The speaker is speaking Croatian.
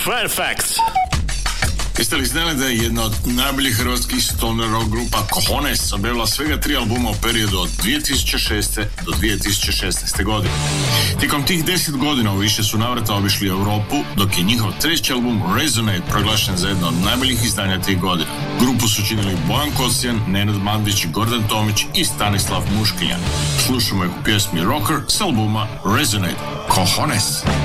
Fairfax. Jeste li znali da je jedna od najboljih hrvatskih stoner rock grupa Cojones objavila svega 3 albuma u periodu od 2006. do 2016. godine. Tijekom tih 10 godina u više su navrata obišli Europu, dok je njihov treći album Resonate proglašen za jedno od najboljih izdanja tih godina. Grupu su činili Bojan Kocijan, Nenad Mandić, Gordan Tomić i Stanislav Muškiljan. Slušamo ih u pjesmi Rocker s albuma Resonate. Cojones.